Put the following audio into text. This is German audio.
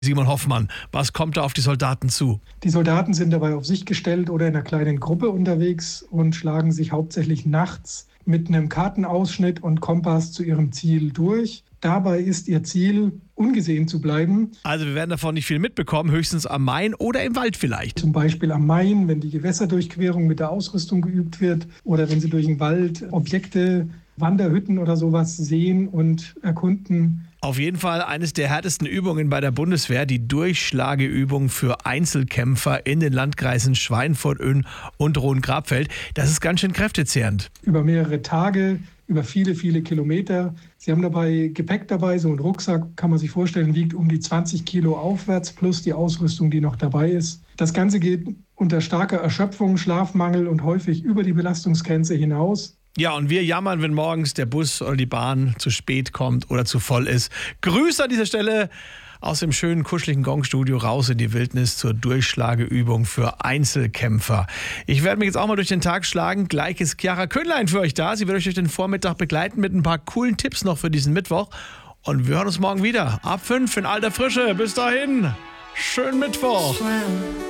Simon Hoffmann, was kommt da auf die Soldaten zu? Die Soldaten sind dabei auf sich gestellt oder in einer kleinen Gruppe unterwegs und schlagen sich hauptsächlich nachts mit einem Kartenausschnitt und Kompass zu ihrem Ziel durch. Dabei ist ihr Ziel, ungesehen zu bleiben. Also wir werden davon nicht viel mitbekommen, höchstens am Main oder im Wald vielleicht. Zum Beispiel am Main, wenn die Gewässerdurchquerung mit der Ausrüstung geübt wird oder wenn sie durch den Wald Objekte, Wanderhütten oder sowas sehen und erkunden. Auf jeden Fall eines der härtesten Übungen bei der Bundeswehr, die Durchschlageübung für Einzelkämpfer in den Landkreisen Schweinfurt, Inn und Rhön-Grabfeld. Das ist ganz schön kräftezehrend. Über mehrere Tage, über viele, viele Kilometer. Sie haben dabei Gepäck dabei, so ein Rucksack, kann man sich vorstellen, wiegt um die 20 Kilo aufwärts, plus die Ausrüstung, die noch dabei ist. Das Ganze geht unter starker Erschöpfung, Schlafmangel und häufig über die Belastungsgrenze hinaus. Ja, und wir jammern, wenn morgens der Bus oder die Bahn zu spät kommt oder zu voll ist. Grüße an dieser Stelle aus dem schönen, kuscheligen Gongstudio raus in die Wildnis zur Durchschlageübung für Einzelkämpfer. Ich werde mich jetzt auch mal durch den Tag schlagen. Gleich ist Chiara Köhnlein für euch da. Sie wird euch durch den Vormittag begleiten mit ein paar coolen Tipps noch für diesen Mittwoch. Und wir hören uns morgen wieder ab 5 in alter Frische. Bis dahin, schönen Mittwoch.